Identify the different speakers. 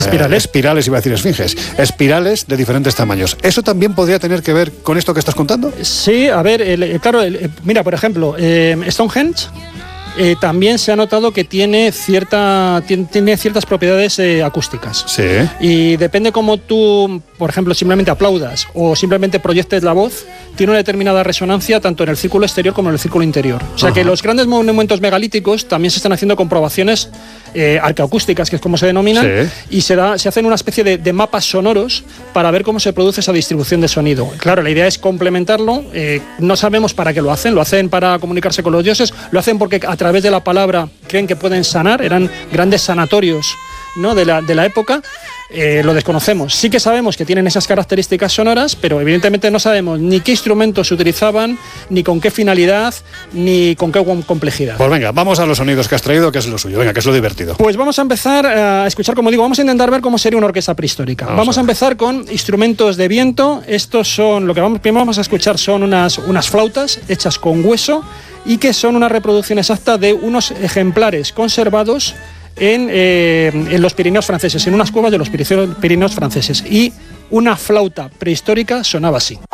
Speaker 1: Espirales, iba a decir esfinges. Espirales de diferentes tamaños. ¿Eso también podría tener que ver con esto que estás contando?
Speaker 2: Sí, a ver, mira, por ejemplo, Stonehenge también se ha notado que tiene ciertas propiedades acústicas.
Speaker 1: Sí.
Speaker 2: Y depende cómo tú, por ejemplo, simplemente aplaudas o simplemente proyectes la voz, tiene una determinada resonancia tanto en el círculo exterior como en el círculo interior. O sea que los grandes monumentos megalíticos también se están haciendo comprobaciones arqueoacústicas, que es como se denominan, y se hacen una especie de mapas sonoros para ver cómo se produce esa distribución de sonido. Claro, la idea es complementarlo. No sabemos para qué lo hacen para comunicarse con los dioses, lo hacen porque a través de la palabra creen que pueden sanar, eran grandes sanatorios, ¿no?, de la época. Lo desconocemos. Sí que sabemos que tienen esas características sonoras, pero evidentemente no sabemos ni qué instrumentos se utilizaban, ni con qué finalidad, ni con qué complejidad.
Speaker 1: Pues venga, vamos a los sonidos que has traído, que es lo suyo, venga, que es lo divertido.
Speaker 2: Pues vamos a empezar a escuchar, como digo, vamos a intentar ver cómo sería una orquesta prehistórica. Vamos a empezar con instrumentos de viento. Estos son, primero vamos a escuchar son unas flautas hechas con hueso y que son una reproducción exacta de unos ejemplares conservados en los Pirineos franceses, en unas cuevas de los Pirineos franceses. Y una flauta prehistórica sonaba así.